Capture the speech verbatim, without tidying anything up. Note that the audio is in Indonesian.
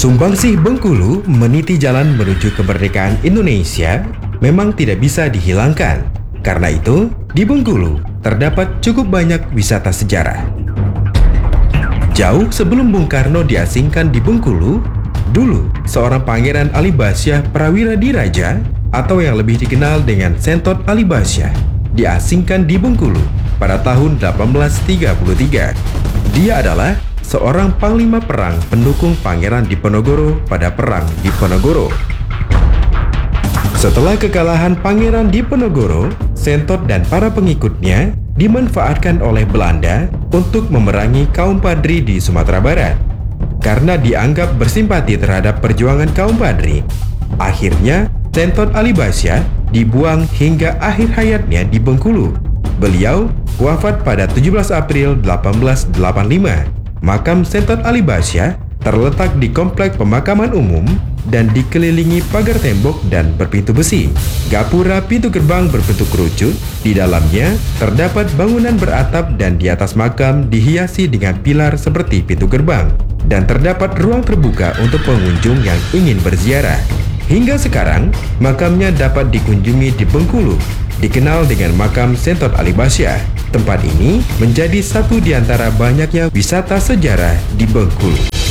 Sumbangsih Bengkulu meniti jalan menuju kemerdekaan Indonesia memang tidak bisa dihilangkan. Karena itu, di Bengkulu terdapat cukup banyak wisata sejarah. Jauh sebelum Bung Karno diasingkan di Bengkulu, dulu seorang Pangeran Ali Basyah Prawira Diraja atau yang lebih dikenal dengan Sentot Ali Basyah diasingkan di Bengkulu pada tahun delapan belas tiga puluh tiga. Dia adalah seorang panglima perang pendukung Pangeran Diponegoro pada Perang Diponegoro. Setelah kekalahan Pangeran Diponegoro, Sentot dan para pengikutnya dimanfaatkan oleh Belanda untuk memerangi kaum Padri di Sumatera Barat. Karena dianggap bersimpati terhadap perjuangan kaum Padri, akhirnya Sentot Ali Basyah dibuang hingga akhir hayatnya di Bengkulu. Beliau wafat pada tujuh belas April delapan belas delapan puluh lima. Makam Sentot Ali Basyah terletak di komplek pemakaman umum dan dikelilingi pagar tembok dan berpintu besi. Gapura pintu gerbang berbentuk kerucut. Di dalamnya terdapat bangunan beratap dan di atas makam dihiasi dengan pilar seperti pintu gerbang. Dan terdapat ruang terbuka untuk pengunjung yang ingin berziarah. Hingga sekarang, makamnya dapat dikunjungi di Bengkulu, dikenal dengan makam Sentot Ali Basyah. Tempat ini menjadi satu di antara banyaknya wisata sejarah di Bengkulu.